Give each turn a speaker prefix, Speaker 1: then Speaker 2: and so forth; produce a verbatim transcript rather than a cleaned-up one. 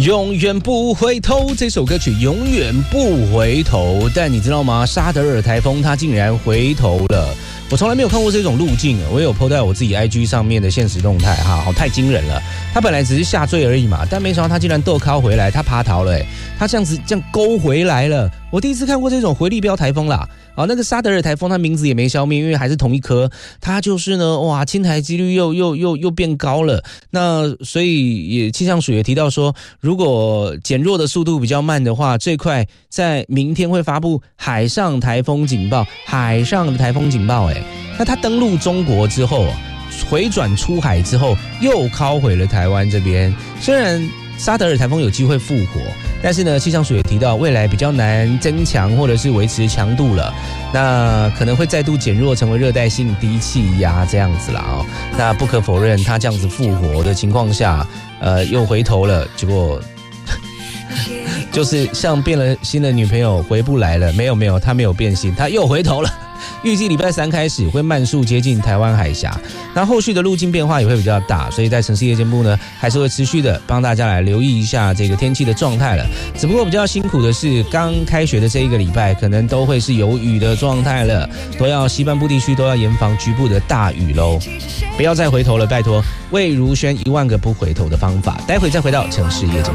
Speaker 1: 永远不回头，这首歌曲永远不回头。但你知道吗？沙德尔台风它竟然回头了。我从来没有看过这种路径，我也有 po 在我自己 I G 上面的限时动态，哈，好太惊人了。它本来只是下坠而已嘛，但没想到它竟然逗靠回来，它爬逃了，哎，它这样子这样勾回来了。我第一次看过这种回力镖台风啦。好，那个沙德尔台风，它名字也没消灭，因为还是同一颗，它就是呢，哇，侵台几率又又又又变高了。那所以也气象署也提到说，如果减弱的速度比较慢的话，最快在明天会发布海上台风警报，海上的台风警报，哎，那它登陆中国之后，回转出海之后，又靠回了台湾这边，虽然沙德尔台风有机会复活，但是呢，气象署也提到未来比较难增强或者是维持强度了，那可能会再度减弱成为热带性低气压这样子啦哦。那不可否认，它这样子复活的情况下，呃，又回头了，结果就是像变了新的女朋友回不来了，没有没有，他没有变心，他又回头了。预计礼拜三开始会慢速接近台湾海峡，那后续的路径变化也会比较大，所以在城市夜间部呢，还是会持续的帮大家来留意一下这个天气的状态了。只不过比较辛苦的是，刚开学的这一个礼拜，可能都会是有雨的状态了，都要西半部地区都要严防局部的大雨喽。不要再回头了，拜托。魏如萱一万个不回头的方法，待会再回到城市夜间。